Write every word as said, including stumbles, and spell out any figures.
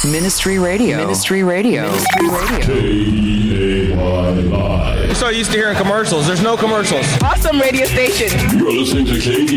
Ministry Radio. Ministry Radio. Ministry Radio. K E A Y Live. I'm so used to hearing commercials. There's no commercials. Awesome radio station. You're listening to K E A Y.